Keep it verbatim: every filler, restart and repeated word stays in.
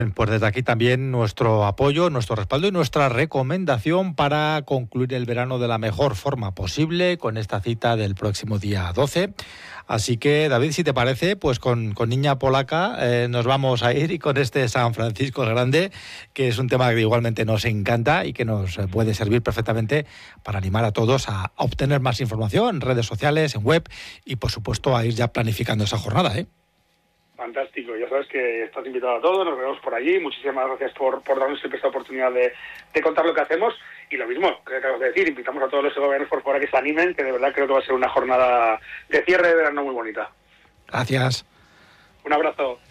Pues desde aquí también nuestro apoyo, nuestro respaldo y nuestra recomendación para concluir el verano de la mejor forma posible con esta cita del próximo día doce. Así que, David, si te parece, pues con, con Niña Polaca eh, nos vamos a ir y con este San Francisco el Grande, que es un tema que igualmente nos encanta y que nos puede servir perfectamente para animar a todos a, a obtener más información en redes sociales, en web y, por supuesto, a ir ya planificando esa jornada, ¿eh? Fantástico, ya sabes que estás invitado a todos, nos vemos por allí, muchísimas gracias por, por darnos siempre esta oportunidad de, de contar lo que hacemos, y lo mismo que acabas de decir, invitamos a todos los gobiernos por fuera que se animen, que de verdad creo que va a ser una jornada de cierre de verano muy bonita. Gracias. Un abrazo.